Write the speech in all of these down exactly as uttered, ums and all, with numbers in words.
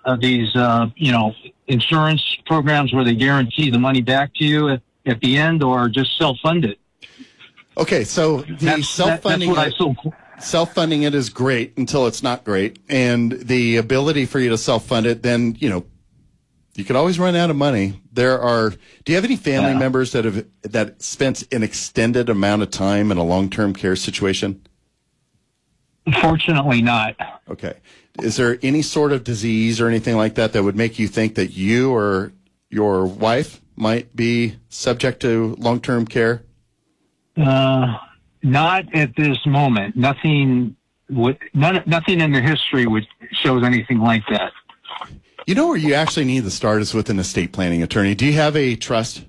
uh, these, uh, you know, insurance programs where they guarantee the money back to you at, at the end, or just self-fund it? Okay, so the That's, self-funding that, that's what I it, so self-funding it is great until it's not great, and the ability for you to self-fund it, then you know you could always run out of money. There are. Do you have any family Yeah. members that have that spent an extended amount of time in a long-term care situation? Unfortunately not. Okay. Is there any sort of disease or anything like that that would make you think that you or your wife might be subject to long-term care? Uh, not at this moment. Nothing would, none, nothing in the history would shows anything like that. You know where you actually need to start is with an estate planning attorney. Do you have a trust?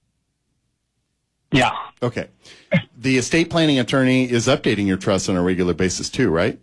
Yeah. Okay. The estate planning attorney is updating your trust on a regular basis too, right?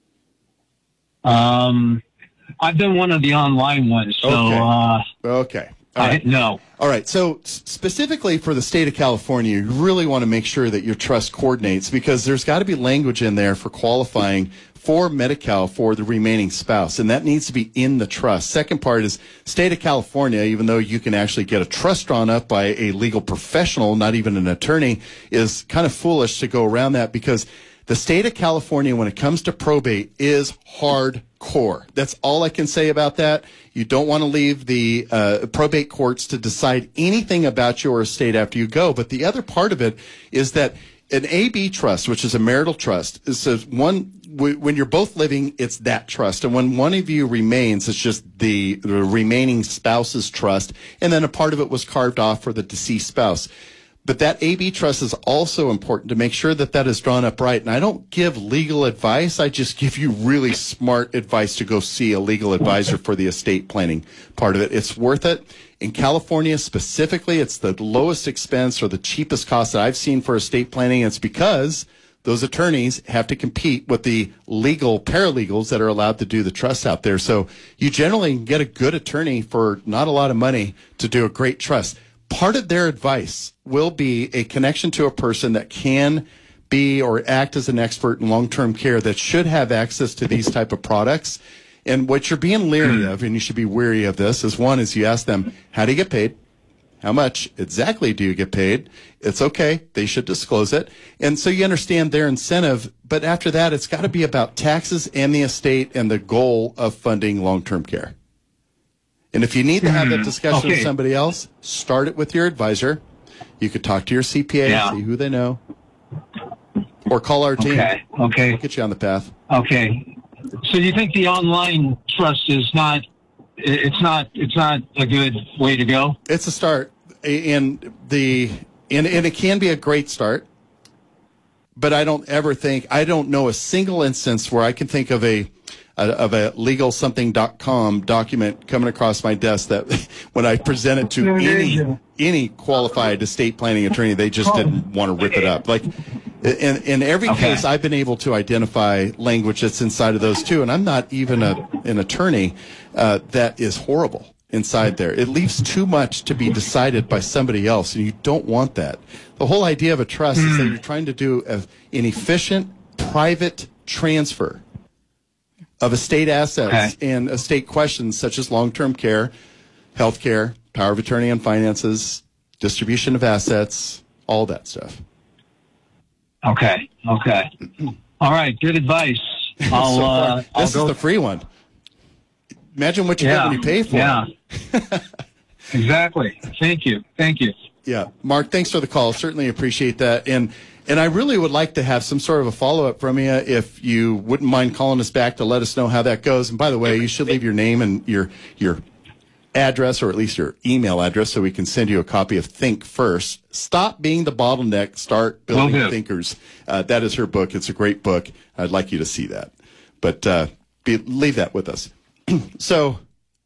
Um, I've done one of the online ones, so Okay. uh, Okay. All I, right. no. All right. So s- specifically for the state of California, you really want to make sure that your trust coordinates, because there's got to be language in there for qualifying for Medi-Cal for the remaining spouse, and that needs to be in the trust. Second part is state of California, even though you can actually get a trust drawn up by a legal professional, not even an attorney, is kind of foolish to go around that, because the state of California, when it comes to probate, is hardcore. That's all I can say about that. You don't want to leave the uh, probate courts to decide anything about your estate after you go. But the other part of it is that an A B trust, which is a marital trust, is says one w- when you're both living, it's that trust, and when one of you remains, it's just the, the remaining spouse's trust, and then a part of it was carved off for the deceased spouse. But that A B trust is also important to make sure that that is drawn up right. And I don't give legal advice. I just give you really smart advice to go see a legal advisor for the estate planning part of it. It's worth it. In California specifically, it's the lowest expense or the cheapest cost that I've seen for estate planning. It's because those attorneys have to compete with the legal paralegals that are allowed to do the trusts out there. So you generally can get a good attorney for not a lot of money to do a great trust. Part of their advice will be a connection to a person that can be or act as an expert in long-term care that should have access to these type of products. And what you're being leery of, and you should be wary of this, is one is you ask them, how do you get paid? How much exactly do you get paid? It's okay. They should disclose it. And so you understand their incentive. But after that, it's got to be about taxes and the estate and the goal of funding long-term care. And if you need to have that discussion Okay. with somebody else, start it with your advisor. You could talk to your C P A, Yeah. see who they know, or call our team. Okay. Okay. We'll get you on the path. Okay. So you think the online trust is not? It's not. It's not a good way to go. It's a start, and the and, and it can be a great start. But I don't ever think I don't know a single instance where I can think of a. Uh, of a legal something dot com document coming across my desk that when I present it to any any qualified estate planning attorney, they just didn't want to rip it up. Like in, in every Okay. case, I've been able to identify language that's inside of those too, and I'm not even a, an attorney uh, that is horrible inside there. It leaves too much to be decided by somebody else, and you don't want that. The whole idea of a trust is that you're trying to do a, an efficient private transfer of estate assets Okay. and estate questions such as long-term care, health care, power of attorney on finances, distribution of assets, all that stuff. Okay. Okay. All right. Good advice. I'll. So far, uh, I'll this go. is the free one. Imagine what you yeah. get when you pay for yeah. it. Exactly. Thank you. Thank you. Yeah. Mark, thanks for the call. Certainly appreciate that. And and I really would like to have some sort of a follow-up from you if you wouldn't mind calling us back to let us know how that goes. And by the way, you should leave your name and your your address, or at least your email address, so we can send you a copy of Think First. Stop being the bottleneck. Start building Will do. thinkers. Uh, that is her book. It's a great book. I'd like you to see that. But uh, be, leave that with us. So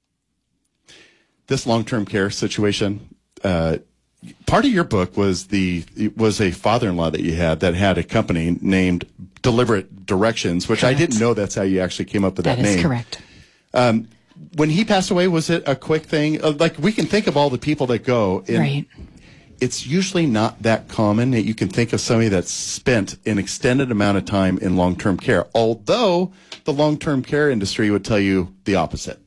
this long-term care situation, uh, part of your book was the was a father-in-law that you had that had a company named Deliberate Directions, which Correct. I didn't know that's how you actually came up with that, That is name. correct. Um, when he passed away, was it a quick thing? Uh, Like, we can think of all the people that go. And Right. it's usually not that common that you can think of somebody that's spent an extended amount of time in long-term care, although the long-term care industry would tell you the opposite.